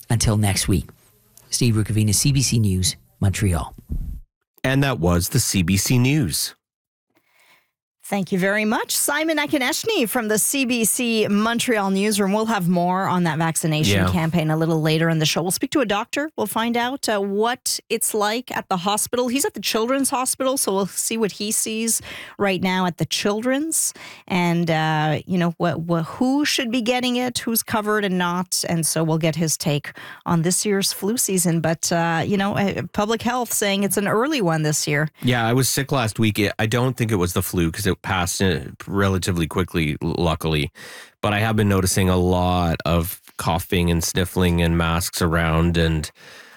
until next week. Steve Rukavina, CBC News, Montreal. And that was the CBC News. Thank you very much. Simon Akineshny from the CBC Montreal newsroom. We'll have more on that vaccination campaign a little later in the show. We'll speak to a doctor. We'll find out what it's like at the hospital. He's at the Children's Hospital, so we'll see what he sees right now at the Children's. And, who should be getting it, who's covered and not. And so we'll get his take on this year's flu season. But, public health saying it's an early one this year. Yeah, I was sick last week. I don't think it was the flu because it passed relatively quickly, luckily. But I have been noticing a lot of coughing and sniffling and masks around, and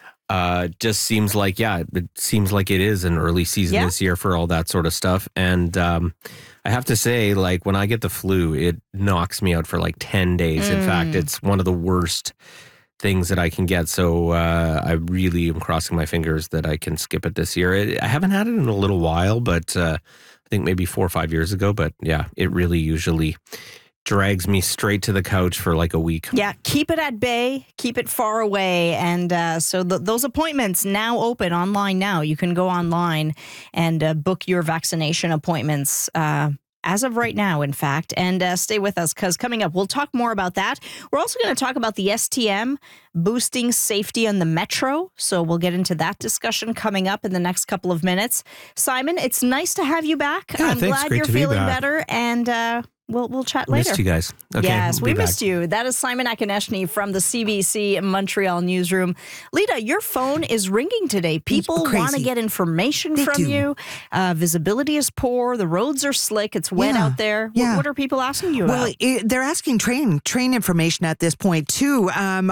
just seems like, it seems like it is an early season this year for all that sort of stuff. And I have to say, like, when I get the flu, it knocks me out for like 10 days. In fact, it's one of the worst things that I can get. So I really am crossing my fingers that I can skip it this year. I haven't had it in a little while, but I think maybe 4 or 5 years ago. But yeah, it really usually drags me straight to the couch for like a week. Yeah, keep it at bay, keep it far away. And so those appointments now open online now. You can go online and book your vaccination appointments as of right now, in fact. And stay with us because coming up, we'll talk more about that. We're also going to talk about the STM boosting safety on the metro. So we'll get into that discussion coming up in the next couple of minutes. Simon, it's nice to have you back. Yeah, I'm thanks. glad Great you're to be feeling back. better. And we'll chat later. Missed you guys. Okay, yes, we missed back. you. That is Simon Akineshny from the CBC Montreal newsroom. Lita, your phone is ringing today. People want to get information from you. Visibility is poor. The roads are slick. It's wet out there. What are people asking you about? Well, they're asking train information at this point too.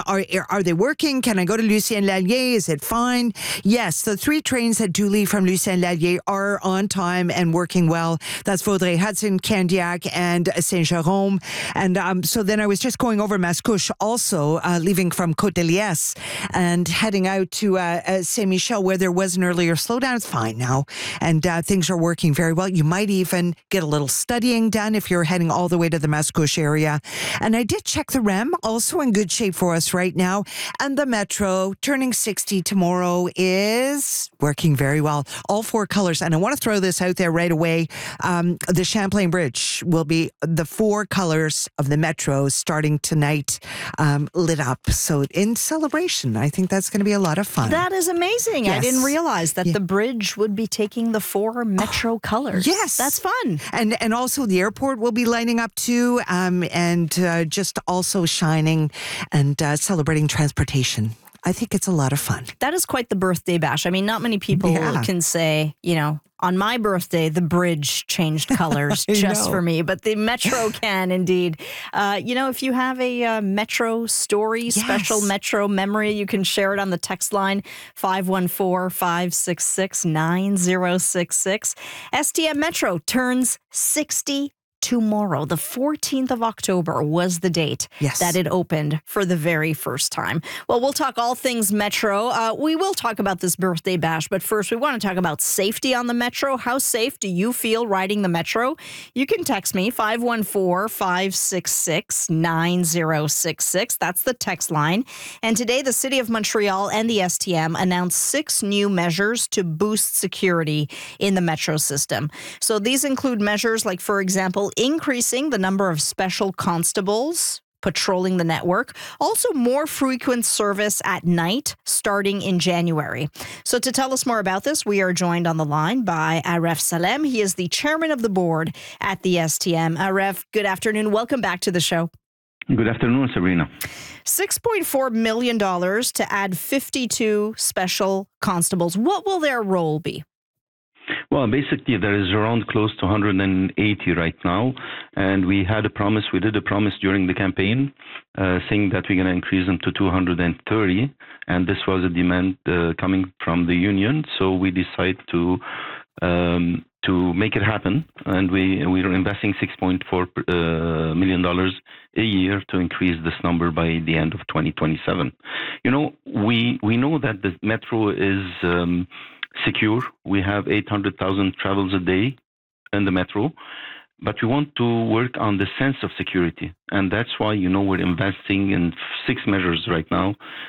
Are they working? Can I go to Lucien Lallier? Is it fine? Yes, the 3 trains that do leave from Lucien Lallier are on time and working well. That's Vaudreuil-Hudson, Candiac, and Saint-Jérôme. And so then I was just going over Mascouche also, leaving from Côte-de-Liesse and heading out to Saint-Michel where there was an earlier slowdown. It's fine now. And things are working very well. You might even get a little studying done if you're heading all the way to the Mascouche area. And I did check the REM, also in good shape for us right now. And the Metro, turning 60 tomorrow, is working very well. All 4 colors. And I want to throw this out there right away. The Champlain Bridge will be the 4 colors of the Metro starting tonight, lit up. So in celebration, I think that's going to be a lot of fun. That is amazing. Yes. I didn't realize that the bridge would be taking the 4 Metro colors. Yes. That's fun. And also the airport will be lighting up too, and just also shining and celebrating transportation. I think it's a lot of fun. That is quite the birthday bash. I mean, not many people can say, on my birthday, the bridge changed colors just for me, but the Metro can indeed. If you have a Metro story, special Metro memory, you can share it on the text line 514-566-9066. STM Metro turns 60 tomorrow. The 14th of October was the date that it opened for the very first time. Well, we'll talk all things Metro. We will talk about this birthday bash, but first we want to talk about safety on the Metro. How safe do you feel riding the Metro? You can text me 514-566-9066. That's the text line. And today the City of Montreal and the STM announced 6 new measures to boost security in the Metro system. So these include measures like, for example, increasing the number of special constables patrolling the network. Also, more frequent service at night starting in January. So to tell us more about this, we are joined on the line by Aref Salem. He is the chairman of the board at the STM. Aref, good afternoon. Welcome back to the show. Good afternoon, Sabrina. $6.4 million to add 52 special constables. What will their role be? Well, basically, there is around close to 180 right now. And we did a promise during the campaign saying that we're going to increase them to 230. And this was a demand coming from the union. So we decided to make it happen. And we are investing $6.4 million a year to increase this number by the end of 2027. We know that the metro is secure. We have 800,000 travels a day in the metro, but we want to work on the sense of security. And that's why, we're investing in 6 measures right now